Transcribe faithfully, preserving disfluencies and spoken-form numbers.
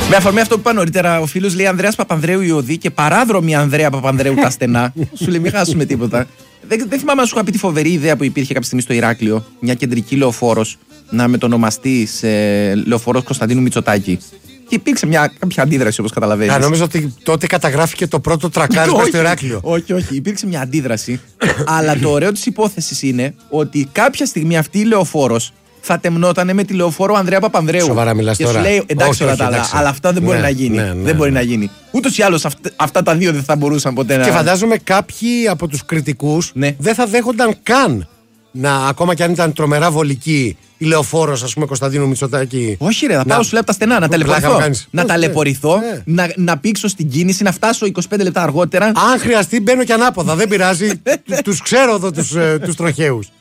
Με αφορμή αυτό που είπα νωρίτερα, ο φίλος λέει Ανδρέας Παπανδρέου η οδή και παράδρομη Ανδρέα Παπανδρέου τα στενά. Σου λέει μην χάσουμε τίποτα. Δεν, δεν θυμάμαι αν σου είχα πει τη φοβερή ιδέα που υπήρχε κάποια στιγμή στο Ηράκλειο. Μια κεντρική λεωφόρος να μετονομαστεί σε λεωφόρος Κωνσταντίνου Μητσοτάκη. Και υπήρξε μια κάποια αντίδραση, όπως καταλαβαίνεις. Α, νομίζω ότι τότε καταγράφηκε το πρώτο τρακάρισμα στο Ηράκλειο. Όχι, όχι. Υπήρξε μια αντίδραση. Αλλά το ωραίο της υπόθεσης είναι ότι κάποια στιγμή αυτή η λεωφόρος θα τεμνότανε με τη λεωφόρο Ανδρέα Παπανδρέου. Σοβαρά μιλάς και τώρα. Σου λέει εντάξει όλα τα άλλα, αλλά αυτά δεν μπορεί ναι, να γίνει. Ναι, ναι, δεν μπορεί ναι. να γίνει. Ούτως ή άλλως αυτά, αυτά τα δύο δεν θα μπορούσαν ποτέ να. Και φαντάζομαι κάποιοι από τους κριτικούς ναι. δεν θα δέχονταν καν να, ακόμα κι αν ήταν τρομερά βολική η λεωφόρος, ας πούμε, Κωνσταντίνου Μητσοτάκη. Όχι, ρε, θα πάω σου λέω από τα στενά, να ταλαιπωρηθώ. Να ταλαιπωρηθώ, ναι. να, να πήξω στην κίνηση, να φτάσω είκοσι πέντε λεπτά αργότερα. Αν χρειαστεί, μπαίνω και ανάποδα, δεν πειράζει. Τους ξέρω εδώ τους, τους τροχαίους.